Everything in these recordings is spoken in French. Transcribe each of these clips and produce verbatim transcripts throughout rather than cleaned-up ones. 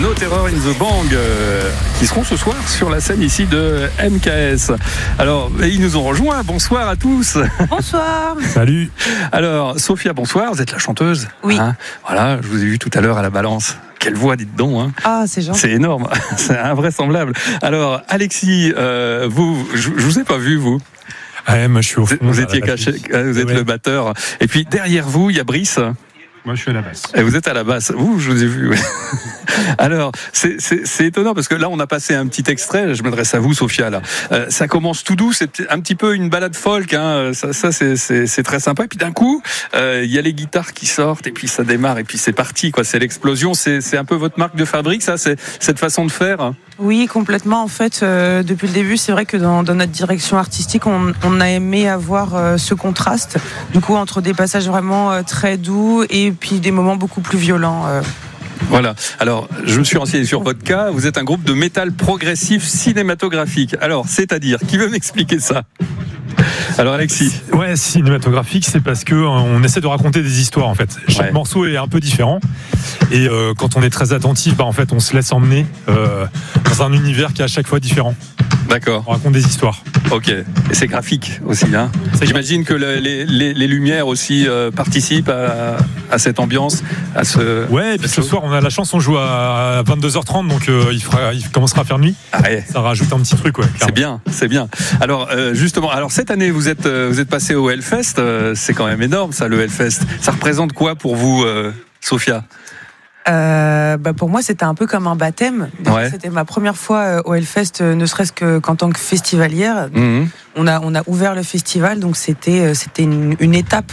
No Terror in the Bang, euh, qui seront ce soir sur la scène ici de M K S. Alors, ils nous ont rejoints. Bonsoir à tous. Bonsoir. Salut. Alors, Sophia, bonsoir. Vous êtes la chanteuse. Oui. Hein, voilà, je vous ai vu tout à l'heure à la Balance. Quelle voix, dites donc. Hein. Ah, c'est gentil. C'est énorme. C'est invraisemblable. Alors, Alexis, euh, vous, je, je vous ai pas vu, vous. Ah, moi, je suis au fond. Vous étiez caché. Vous êtes ouais. le batteur. Et puis, derrière vous, il y a Brice. Moi, je suis à la basse. Et vous êtes à la basse. Vous, je vous ai vu. Oui. Alors, c'est, c'est, c'est étonnant parce que là, on a passé un petit extrait. Je m'adresse à vous, Sophia. Là, euh, ça commence tout doux. C'est un petit peu une balade folk. Hein. Ça, ça c'est, c'est, c'est très sympa. Et puis d'un coup, il euh, y a les guitares qui sortent et puis ça démarre et puis c'est parti. Quoi. C'est l'explosion. C'est, c'est un peu votre marque de fabrique, ça. C'est cette façon de faire. Oui, complètement. En fait, euh, depuis le début, c'est vrai que dans, dans notre direction artistique, on, on a aimé avoir euh, ce contraste. Du coup, entre des passages vraiment euh, très doux et puis des moments beaucoup plus violents. Euh. Voilà. Alors, je me suis renseigné sur votre cas. Vous êtes un groupe de métal progressif cinématographique. Alors, c'est-à-dire, qui veut m'expliquer ça ? Alors, Alexis. Ouais, cinématographique, c'est parce que on essaie de raconter des histoires en fait. Chaque ouais. morceau est un peu différent. Et euh, quand on est très attentif, bah en fait, on se laisse emmener euh, dans un univers qui est à chaque fois différent. D'accord. On raconte des histoires. Ok. Et c'est graphique aussi, hein. J'imagine que le, les, les, les lumières aussi euh, participent à, à cette ambiance, à ce. Ouais. Et puis ce soir, on a la chance, on joue à vingt-deux heures trente, donc euh, il, fera, il commencera à faire nuit. Ah ouais. Ça rajoute un petit truc, ouais. Clairement. C'est bien, c'est bien. Alors euh, justement, alors cette année, vous êtes euh, vous êtes passé au Hellfest. Euh, c'est quand même énorme, ça, le Hellfest. Ça représente quoi pour vous, euh, Sophia ? Euh, bah pour moi, c'était un peu comme un baptême. Ouais. C'était ma première fois euh, au Hellfest, euh, ne serait-ce que, qu'en tant que festivalière. Mmh. On a, on a ouvert le festival, donc c'était, euh, c'était une, une étape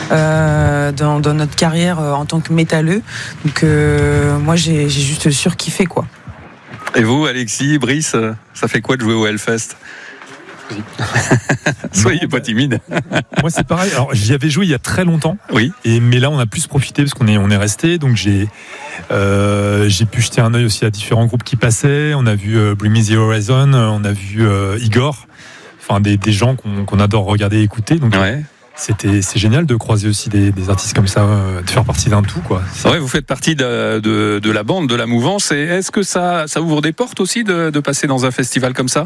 euh, dans, dans notre carrière euh, en tant que métalleux. Donc euh, moi, j'ai, j'ai juste surkiffé, quoi. Et vous, Alexis, Brice, ça fait quoi de jouer au Hellfest ? Soyez pas timide. Moi, c'est pareil. Alors, j'y avais joué il y a très longtemps. Oui. Et mais là, on a plus profité parce qu'on est on est resté. Donc j'ai euh, j'ai pu jeter un œil aussi à différents groupes qui passaient. On a vu euh, Bring Me the Horizon. On a vu euh, Igor. Enfin, des des gens qu'on qu'on adore regarder et écouter. Donc ouais. C'était, c'est génial de croiser aussi des, des artistes comme ça, euh, de faire partie d'un tout, quoi. Ouais, vous faites partie de, de, de la bande, de la mouvance. Et est-ce que ça, ça ouvre des portes aussi de, de passer dans un festival comme ça ?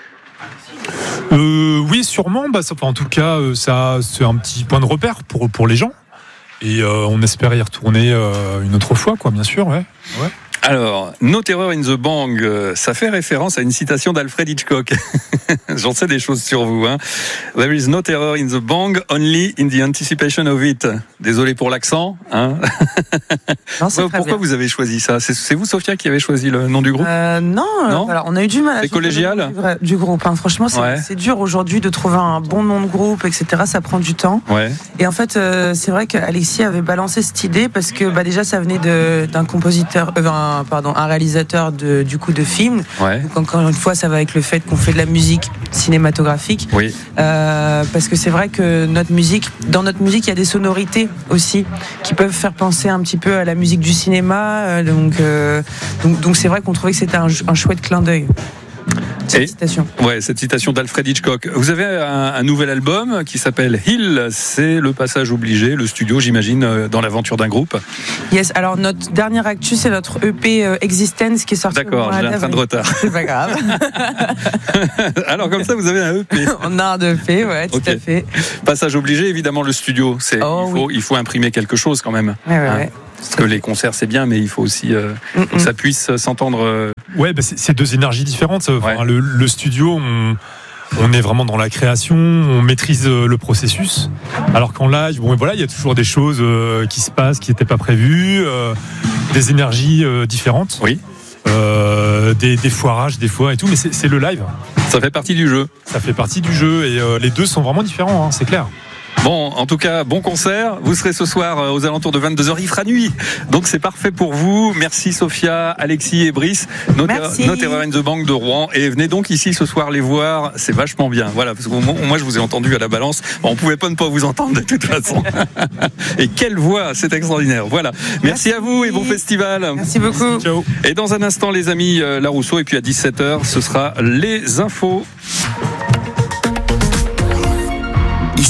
Euh, oui, sûrement. Bah, ça, en tout cas, ça, c'est un petit point de repère pour, pour les gens. Et euh, on espère y retourner euh, une autre fois, quoi, bien sûr. Ouais. Ouais. Alors, No Terror in the Bang, ça fait référence à une citation d'Alfred Hitchcock. J'en sais des choses sur vous. Hein. There is no terror in the bang, only in the anticipation of it. Désolé pour l'accent. Hein. Non, c'est Pourquoi bien. vous avez choisi ça ? c'est, c'est vous, Sophia, qui avez choisi le nom du groupe ? euh, Non, non alors, on a eu du mal à c'est collégial du, du groupe. Hein. Franchement, c'est, ouais. c'est dur aujourd'hui de trouver un bon nom de groupe, et cetera. Ça prend du temps. Ouais. Et en fait, euh, c'est vrai qu'Alexis avait balancé cette idée parce que bah, déjà, ça venait de, d'un compositeur, euh, un, pardon, un réalisateur de, du coup de films. Ouais. Donc encore une fois, ça va avec le fait qu'on fait de la musique cinématographique. Oui. Euh, parce que c'est vrai que notre musique, dans notre musique, il y a des sonorités aussi qui peuvent faire penser un petit peu à la musique du cinéma. Euh, donc, euh, donc, donc c'est vrai qu'on trouvait que c'était un, un chouette clin d'œil. Cette Et, citation. Ouais, cette citation d'Alfred Hitchcock. Vous avez un, un nouvel album qui s'appelle Hill. C'est le passage obligé, le studio, j'imagine, dans l'aventure d'un groupe. Yes. Alors notre dernière actu, c'est notre E P euh, Existence qui est sorti. D'accord, j'ai un train de retard. C'est pas grave. Alors comme ça, vous avez un E P. On a un E P, ouais, tout okay. à fait. Passage obligé, évidemment, le studio. C'est, oh, il faut, oui. il faut imprimer quelque chose quand même. Ouais, ouais, hein. ouais. Parce que les concerts, c'est bien, mais il faut aussi euh, que ça puisse s'entendre. Euh... Ouais, bah c'est, c'est deux énergies différentes. Enfin, ouais. le, le studio, on, on est vraiment dans la création, on maîtrise le processus. Alors qu'en live, bon, voilà, il y a toujours des choses euh, qui se passent, qui n'étaient pas prévues, euh, des énergies euh, différentes. Oui. Euh, des, des foirages, des fois et tout, mais c'est, c'est le live. Ça fait partie du jeu. Ça fait partie du jeu et euh, les deux sont vraiment différents, hein, c'est clair. Bon, en tout cas, bon concert. Vous serez ce soir aux alentours de vingt-deux heures. Il fera nuit. Donc, c'est parfait pour vous. Merci, Sophia, Alexis et Brice. No Terror in the Bang de Rouen. Et venez donc ici ce soir les voir. C'est vachement bien. Voilà. Parce que moi, je vous ai entendu à la Balance. Bon, on pouvait pas ne pas vous entendre de toute façon. Et quelle voix. C'est extraordinaire. Voilà. Merci, Merci à vous et bon festival. Merci beaucoup. Ciao. Et dans un instant, les amis, La Rousseau. Et puis à dix-sept heures, ce sera les infos. Ici, vous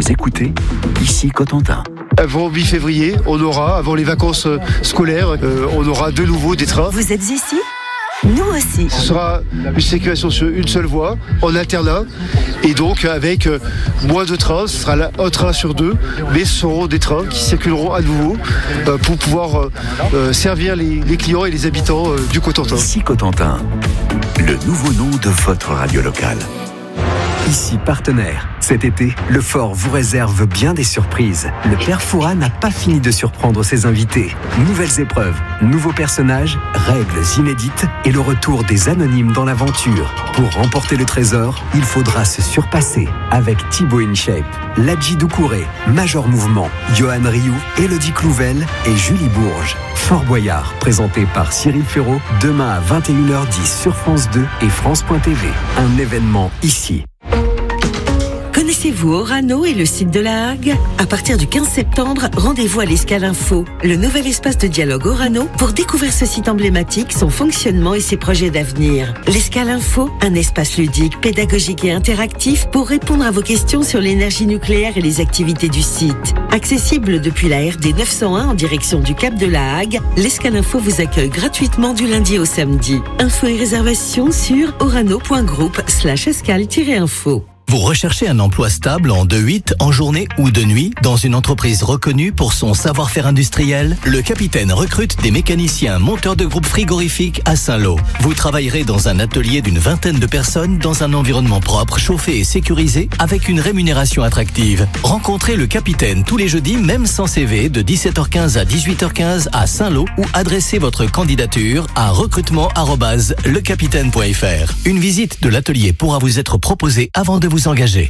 Vous écoutez ici Cotentin. Avant mi-février, on aura, avant les vacances scolaires, euh, on aura de nouveau des trains. Vous êtes ici ? Nous aussi. Ce sera une circulation sur une seule voie, en alternat, et donc avec euh, moins de trains. Ce sera là, un train sur deux, mais ce seront des trains qui circuleront à nouveau euh, pour pouvoir euh, euh, servir les, les clients et les habitants euh, du Cotentin. Ici Cotentin, le nouveau nom de votre radio locale. Ici partenaire. Cet été, le Fort vous réserve bien des surprises. Le Père Fouras n'a pas fini de surprendre ses invités. Nouvelles épreuves, nouveaux personnages, règles inédites et le retour des anonymes dans l'aventure. Pour remporter le trésor, il faudra se surpasser avec Thibaut InShape, Ladji Doucouré, Major Mouvement, Johan Rioux, Élodie Clouvel et Julie Bourges. Fort Boyard, présenté par Cyril Ferraud, demain à vingt et une heures dix sur France deux et France point T V. Un événement ici. Connaissez-vous Orano et le site de la Hague ? À partir du quinze septembre, rendez-vous à l'Escale Info, le nouvel espace de dialogue Orano, pour découvrir ce site emblématique, son fonctionnement et ses projets d'avenir. L'Escale Info, un espace ludique, pédagogique et interactif pour répondre à vos questions sur l'énergie nucléaire et les activités du site. Accessible depuis la R D neuf cent un en direction du Cap de la Hague, l'Escale Info vous accueille gratuitement du lundi au samedi. Infos et réservations sur orano.group slash escale-info. Vous recherchez un emploi stable en deux huit, en journée ou de nuit, dans une entreprise reconnue pour son savoir-faire industriel? Le Capitaine recrute des mécaniciens monteurs de groupes frigorifiques à Saint-Lô. Vous travaillerez dans un atelier d'une vingtaine de personnes dans un environnement propre, chauffé et sécurisé, avec une rémunération attractive. Rencontrez le Capitaine tous les jeudis, même sans C V, de dix-sept heures quinze à dix-huit heures quinze à Saint-Lô, ou adressez votre candidature à recrutement arobase le capitaine point f r. Une visite de l'atelier pourra vous être proposée avant de vous engager.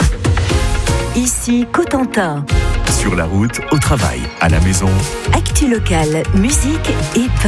Ici Cotentin. Sur la route, au travail, à la maison. Actu locale, musique et